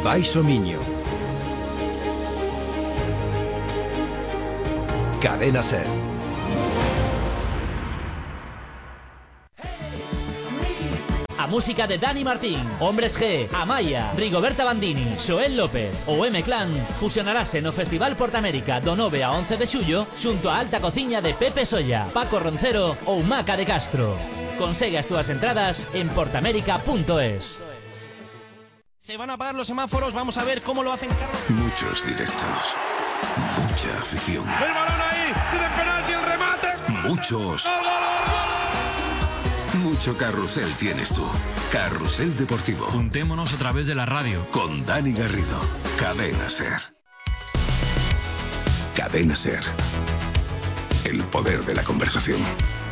Baiso Miño. Cadena Ser. A música de Dani Martín, Hombres G, Amaya, Rigoberta Bandini, Xoel López ou M-Clan fusionarase no Festival Portamérica do 9 a 11 de xullo xunto a alta cociña de Pepe Solla, Paco Roncero ou Maca de Castro. Consegue as túas entradas en portamérica.es. Se van a apagar los semáforos, vamos a ver cómo lo hacen Carlos. Muchos directos, mucha afición. El balón ahí, de penalti, el remate. Muchos. Mucho carrusel tienes tú. Carrusel Deportivo. Juntémonos a través de la radio. Con Dani Garrido. Cadena Ser. Cadena Ser. El poder de la conversación.